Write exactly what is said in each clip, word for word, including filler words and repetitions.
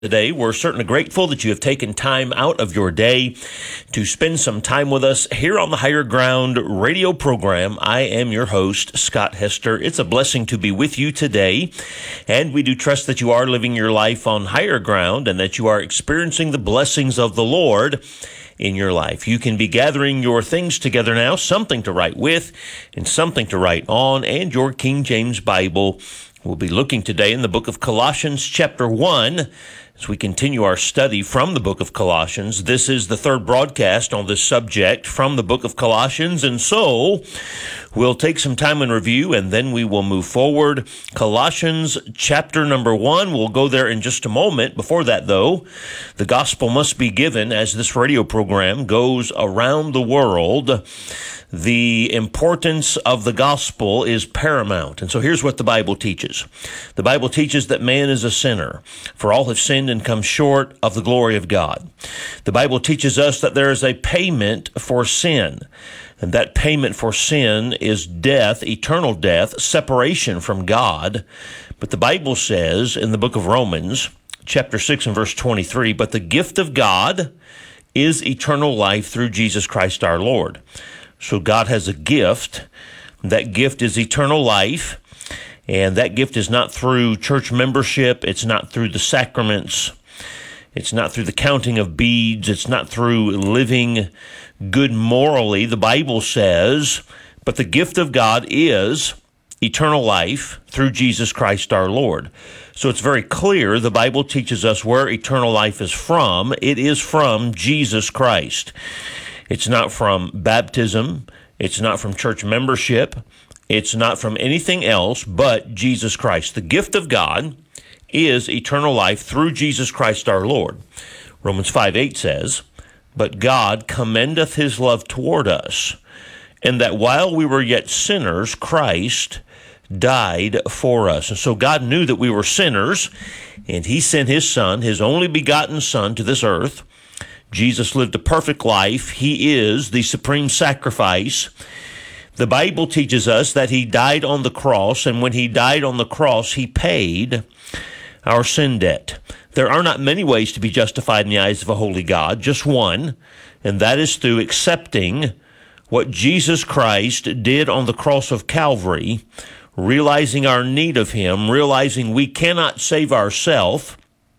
Today, we're certainly grateful that you have taken time out of your day to spend some time with us here on the Higher Ground radio program. I am your host, Scott Hester. It's a blessing to be with you today, and we do trust that you are living your life on higher ground and that you are experiencing the blessings of the Lord in your life. You can be gathering your things together now, something to write with and something to write on, and your King James Bible. We'll be looking today in the book of Colossians chapter one as we continue our study from the book of Colossians. This is the third broadcast on this subject from the book of Colossians, and so we'll take some time in review and then we will move forward. Colossians chapter number one, we'll go there in just a moment. Before that, though, the gospel must be given as this radio program goes around the world. The importance of the gospel is paramount. And so here's what the Bible teaches. The Bible teaches that man is a sinner, for all have sinned and come short of the glory of God. The Bible teaches us that there is a payment for sin, and that payment for sin is death, eternal death, separation from God. But the Bible says in the book of Romans, chapter six and verse twenty-three, but the gift of God is eternal life through Jesus Christ our Lord. So God has a gift. That gift is eternal life, and that gift is not through church membership. It's not through the sacraments. It's not through the counting of beads. It's not through living good morally. The Bible says, but the gift of God is eternal life through Jesus Christ our Lord. So it's very clear. The Bible teaches us where eternal life is from. It is from Jesus Christ. It's not from baptism. It's not from church membership. It's not from anything else but Jesus Christ. The gift of God is eternal life through Jesus Christ our Lord. Romans five eight says, but God commendeth his love toward us, and that while we were yet sinners, Christ died for us. And so God knew that we were sinners, and he sent his Son, his only begotten Son, to this earth. Jesus lived a perfect life. He is the supreme sacrifice. The Bible teaches us that he died on the cross, and when he died on the cross, he paid our sin debt. There are not many ways to be justified in the eyes of a holy God, just one, and that is through accepting what Jesus Christ did on the cross of Calvary, realizing our need of him, realizing we cannot save ourselves,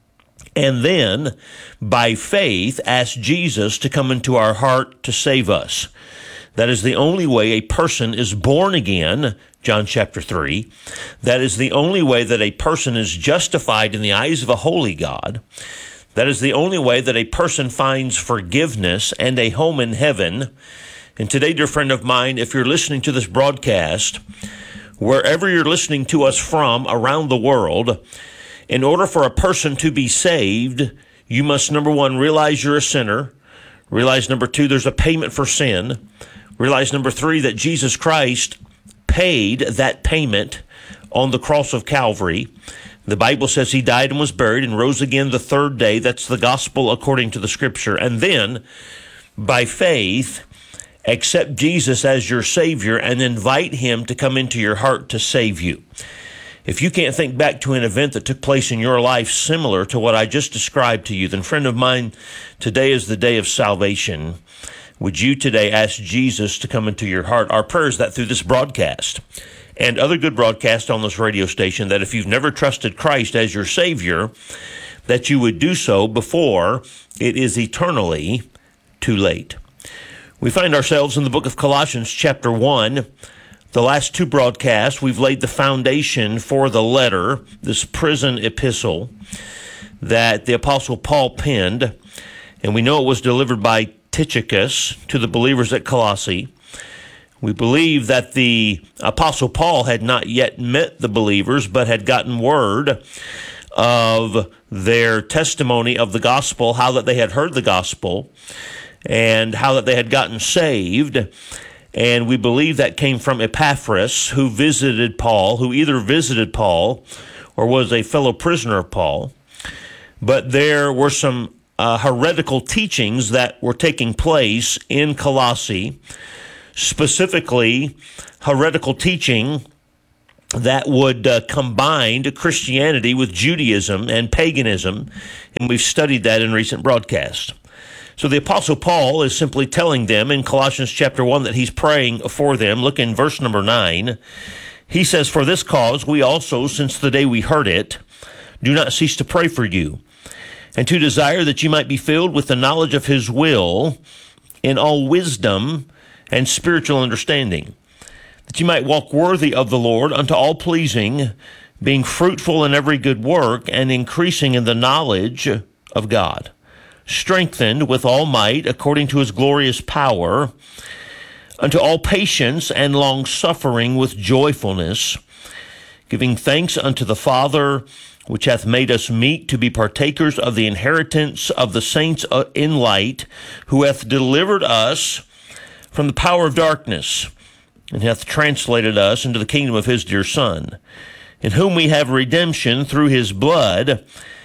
and then, by faith, ask Jesus to come into our heart to save us. That is the only way a person is born again, John chapter three. That is the only way that a person is justified in the eyes of a holy God. That is the only way that a person finds forgiveness and a home in heaven. And today, dear friend of mine, if you're listening to this broadcast, wherever you're listening to us from around the world, in order for a person to be saved, you must, number one, realize you're a sinner. Realize, number two, there's a payment for sin. Realize, number three, that Jesus Christ paid that payment on the cross of Calvary. The Bible says he died and was buried and rose again the third day. That's the gospel according to the scripture. And then, by faith, accept Jesus as your Savior and invite him to come into your heart to save you. If you can't think back to an event that took place in your life similar to what I just described to you, then friend of mine, today is the day of salvation. Would you today ask Jesus to come into your heart? Our prayer is that through this broadcast and other good broadcasts on this radio station, that if you've never trusted Christ as your Savior, that you would do so before it is eternally too late. We find ourselves in the book of Colossians chapter one. The last two broadcasts, we've laid the foundation for the letter, this prison epistle that the Apostle Paul penned, and we know it was delivered by Tychicus to the believers at Colossae. We believe that the Apostle Paul had not yet met the believers, but had gotten word of their testimony of the gospel, how that they had heard the gospel, and how that they had gotten saved. And we believe that came from Epaphras, who visited Paul, who either visited Paul or was a fellow prisoner of Paul. But there were some uh, heretical teachings that were taking place in Colossae, specifically heretical teaching that would uh, combine Christianity with Judaism and paganism. And we've studied that in recent broadcasts. So the Apostle Paul is simply telling them in Colossians chapter one that he's praying for them. Look in verse number nine. He says, "For this cause we also, since the day we heard it, do not cease to pray for you, and to desire that you might be filled with the knowledge of his will in all wisdom and spiritual understanding, that you might walk worthy of the Lord unto all pleasing, being fruitful in every good work and increasing in the knowledge of God, strengthened with all might according to his glorious power, unto all patience and long suffering with joyfulness, giving thanks unto the Father, which hath made us meet to be partakers of the inheritance of the saints in light, who hath delivered us from the power of darkness, and hath translated us into the kingdom of his dear Son, in whom we have redemption through his blood,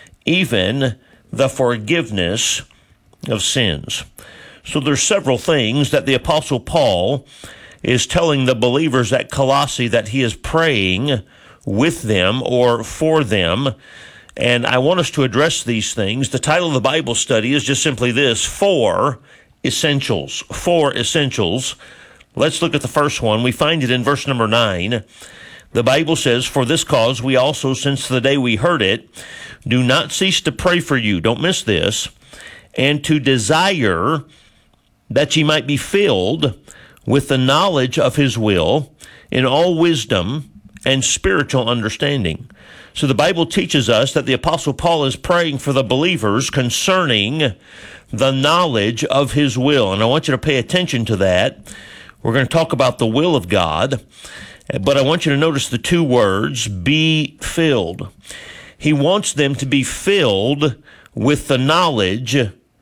even the forgiveness of sins." So there's several things that the Apostle Paul is telling the believers at Colossae that he is praying with them or for them. And I want us to address these things. The title of the Bible study is just simply this: Four Essentials. Four Essentials. Let's look at the first one. We find it in verse number nine. The Bible says, "For this cause we also, since the day we heard it, do not cease to pray for you," don't miss this, "and to desire that ye might be filled with the knowledge of his will in all wisdom and spiritual understanding." So the Bible teaches us that the Apostle Paul is praying for the believers concerning the knowledge of his will. And I want you to pay attention to that. We're going to talk about the will of God, but I want you to notice the two words, be filled. He wants them to be filled with the knowledge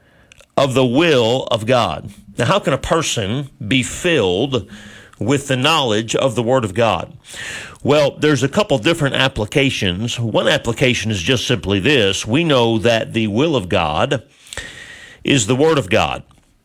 of the will of God. Now, how can a person be filled with the knowledge of the Word of God? Well, there's a couple different applications. One application is just simply this: we know that the will of God is the Word of God.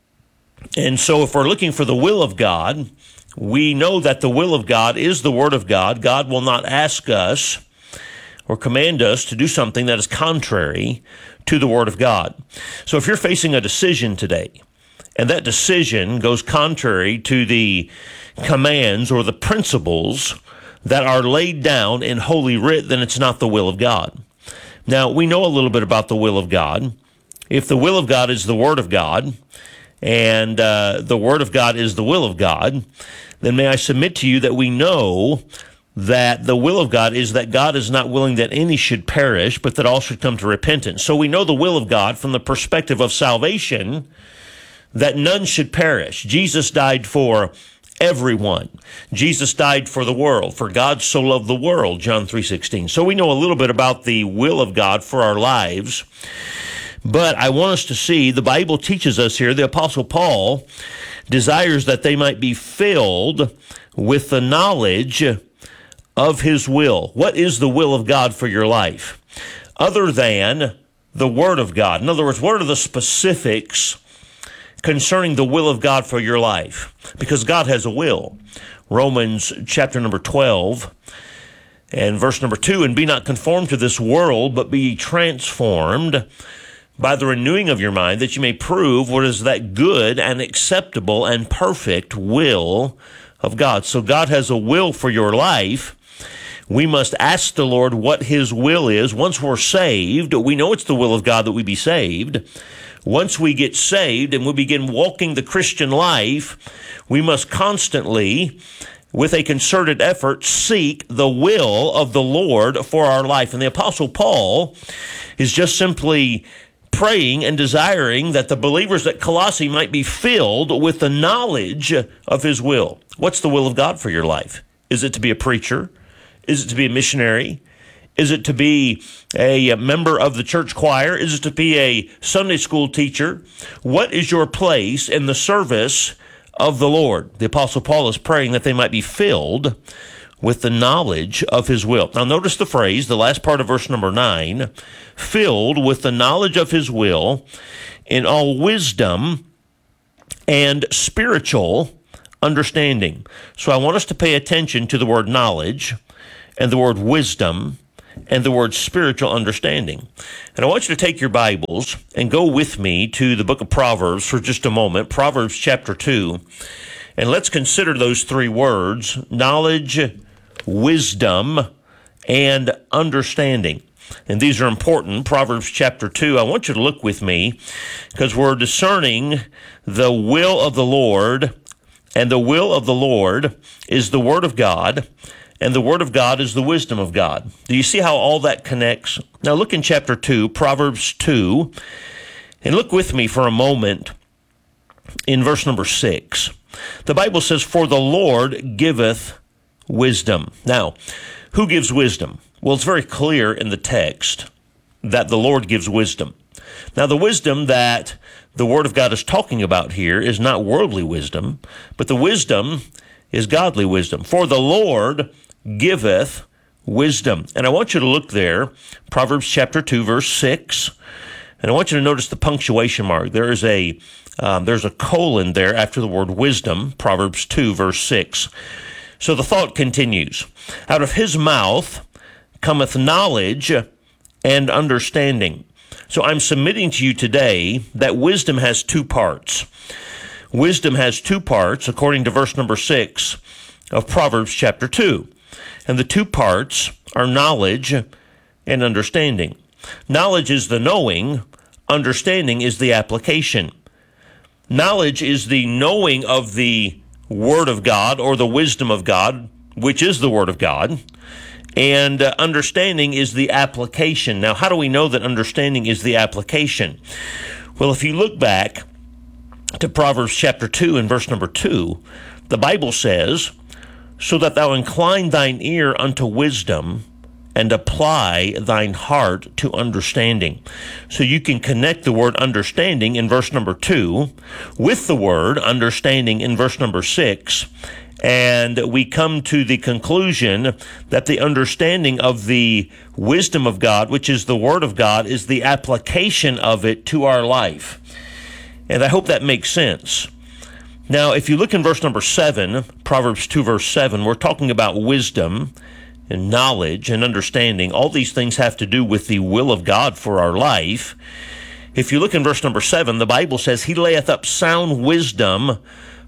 And so if we're looking for the will of God, we know that the will of God is the Word of God. God will not ask us or command us to do something that is contrary to the Word of God. So if you're facing a decision today, and that decision goes contrary to the commands or the principles that are laid down in Holy Writ, then it's not the will of God. Now, we know a little bit about the will of God. If the will of God is the Word of God, and uh, the Word of God is the will of God, then may I submit to you that we know that the will of God is that God is not willing that any should perish, but that all should come to repentance. So we know the will of God from the perspective of salvation, that none should perish. Jesus died for everyone. Jesus died for the world, for God so loved the world, John three sixteen. So we know a little bit about the will of God for our lives. But I want us to see, the Bible teaches us here, the Apostle Paul desires that they might be filled with the knowledge of his will. What is the will of God for your life? Other than the Word of God. In other words, what are the specifics concerning the will of God for your life? Because God has a will. Romans chapter number twelve and verse number two, "And be not conformed to this world, but be ye transformed by the renewing of your mind, that you may prove what is that good and acceptable and perfect will of God." So God has a will for your life. We must ask the Lord what his will is. Once we're saved, we know it's the will of God that we be saved. Once we get saved and we begin walking the Christian life, we must constantly, with a concerted effort, seek the will of the Lord for our life. And the Apostle Paul is just simply praying and desiring that the believers at Colossae might be filled with the knowledge of his will. What's the will of God for your life? Is it to be a preacher? Is it to be a missionary? Is it to be a member of the church choir? Is it to be a Sunday school teacher? What is your place in the service of the Lord? The Apostle Paul is praying that they might be filled with the knowledge of his will. Now notice the phrase, the last part of verse number nine, filled with the knowledge of his will in all wisdom and spiritual understanding. So I want us to pay attention to the word knowledge and the word wisdom and the word spiritual understanding. And I want you to take your Bibles and go with me to the book of Proverbs for just a moment, Proverbs chapter two, and let's consider those three words, knowledge, wisdom, and understanding. And these are important. Proverbs chapter two, I want you to look with me because we're discerning the will of the Lord, and the will of the Lord is the Word of God, and the Word of God is the wisdom of God. Do you see how all that connects? Now look in chapter two, Proverbs two, and look with me for a moment in verse number six. The Bible says, "For the Lord giveth wisdom." Now, who gives wisdom? Well, it's very clear in the text that the Lord gives wisdom. Now, the wisdom that the Word of God is talking about here is not worldly wisdom, but the wisdom is godly wisdom. For the Lord giveth wisdom. And I want you to look there, Proverbs chapter two, verse six, and I want you to notice the punctuation mark. There is a um, there's a colon there after the word wisdom, Proverbs two, verse six. So the thought continues. Out of his mouth cometh knowledge and understanding. So I'm submitting to you today that wisdom has two parts. Wisdom has two parts, according to verse number six of Proverbs chapter two. And the two parts are knowledge and understanding. Knowledge is the knowing, understanding is the application. Knowledge is the knowing of the Word of God or the wisdom of God, which is the Word of God. And uh, understanding is the application. Now, how do we know that understanding is the application? Well, if you look back to Proverbs chapter two and verse number two, the Bible says, "So that thou incline thine ear unto wisdom, and apply thine heart to understanding." So you can connect the word understanding in verse number two with the word understanding in verse number six, and we come to the conclusion that the understanding of the wisdom of God, which is the Word of God, is the application of it to our life. And I hope that makes sense. Now, if you look in verse number seven, Proverbs two, verse seven, we're talking about wisdom and knowledge and understanding. All these things have to do with the will of God for our life. If you look in verse number seven, the Bible says, "He layeth up sound wisdom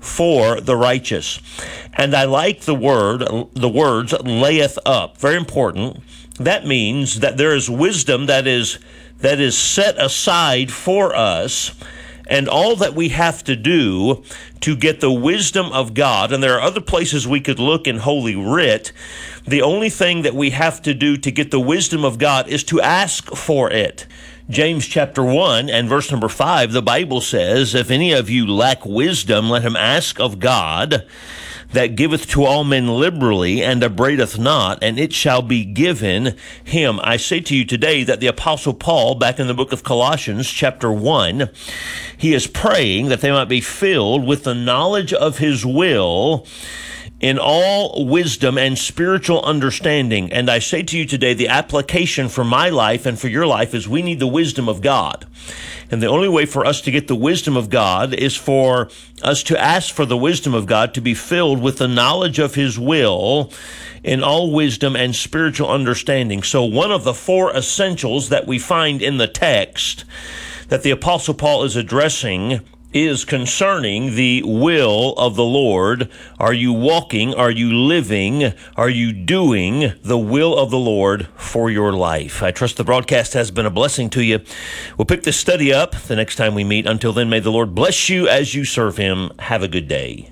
for the righteous." And I like the word, the words layeth up. Very important. That means that there is wisdom that is, that is set aside for us, and all that we have to do to get the wisdom of God, and there are other places we could look in Holy Writ, the only thing that we have to do to get the wisdom of God is to ask for it. James chapter one and verse number five, the Bible says, "If any of you lack wisdom, let him ask of God, that giveth to all men liberally, and upbraideth not, and it shall be given him." I say to you today that the Apostle Paul, back in the book of Colossians chapter one, he is praying that they might be filled with the knowledge of his will in all wisdom and spiritual understanding. And I say to you today, the application for my life and for your life is we need the wisdom of God. And the only way for us to get the wisdom of God is for us to ask for the wisdom of God, to be filled with the knowledge of his will in all wisdom and spiritual understanding. So one of the four essentials that we find in the text that the Apostle Paul is addressing is concerning the will of the Lord. Are you walking? Are you living? Are you doing the will of the Lord for your life? I trust the broadcast has been a blessing to you. We'll pick this study up the next time we meet. Until then, may the Lord bless you as you serve him. Have a good day.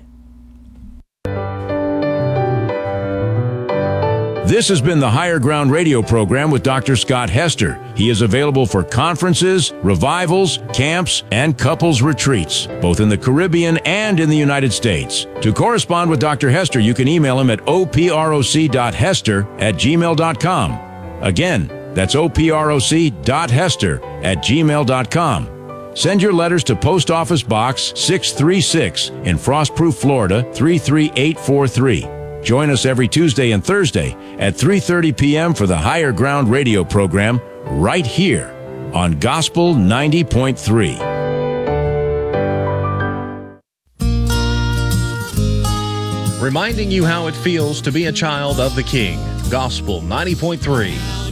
This has been the Higher Ground radio program with Doctor Scott Hester. He is available for conferences, revivals, camps, and couples retreats, both in the Caribbean and in the United States. To correspond with Doctor Hester, you can email him at o p r o c dot hester at gmail dot com. Again, that's o p r o c dot hester at gmail dot com. Send your letters to Post Office Box six three six in Frostproof, Florida three three eight four three. Join us every Tuesday and Thursday at three thirty p.m. for the Higher Ground radio program right here on Gospel ninety point three. Reminding you how it feels to be a child of the King. Gospel ninety point three.